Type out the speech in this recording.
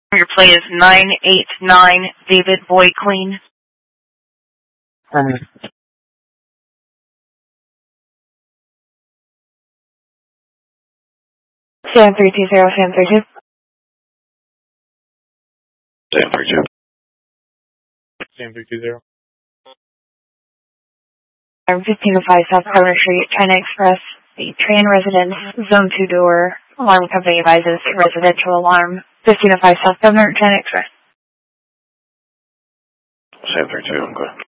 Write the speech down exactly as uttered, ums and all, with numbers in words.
Your plate is nine eight nine, David Boy Queen. Affirmative. Sam three two zero, Sam three two. Sam three two. Sam three two zero. fifteen oh five South Corner Street, China Express. The Tran residence, zone two door. Alarm company advises residential alarm. fifteen oh five South Governor, China Express. Sam three two, I'm good.